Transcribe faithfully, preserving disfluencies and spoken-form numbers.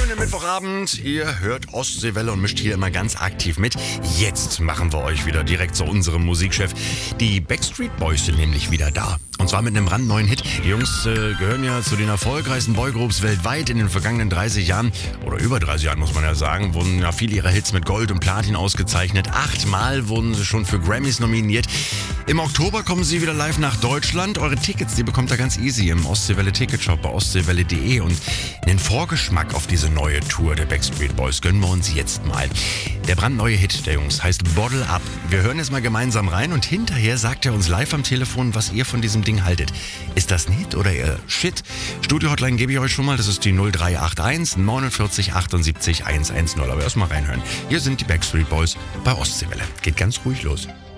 Schönen Mittwochabend. Ihr hört Ostseewelle und mischt hier immer ganz aktiv mit. Jetzt machen wir euch wieder direkt zu unserem Musikchef. Die Backstreet Boys sind nämlich wieder da. Und zwar mit einem brandneuen Hit. Die Jungs äh, gehören ja zu den erfolgreichsten Boygroups weltweit in den vergangenen dreißig Jahren. Oder über dreißig Jahren, muss man ja sagen. Wurden ja viele ihrer Hits mit Gold und Platin ausgezeichnet. Achtmal wurden sie schon für Grammys nominiert. Im Oktober kommen sie wieder live nach Deutschland. Eure Tickets, die bekommt ihr ganz easy im Ostseewelle Ticketshop bei ostseewelle punkt de. Und einen Vorgeschmack auf diese neue Tour der Backstreet Boys gönnen wir uns jetzt mal. Der brandneue Hit der Jungs heißt Bottle Up. Wir hören jetzt mal gemeinsam rein und hinterher sagt er uns live am Telefon, was ihr von diesem Ding haltet. Ist das ein Hit oder eher Shit? Studio-Hotline gebe ich euch schon mal, das ist die null drei acht eins neunundvierzig achtundsiebzig hundertzehn. Aber erst mal reinhören. Hier sind die Backstreet Boys bei Ostseewelle. Geht ganz ruhig los.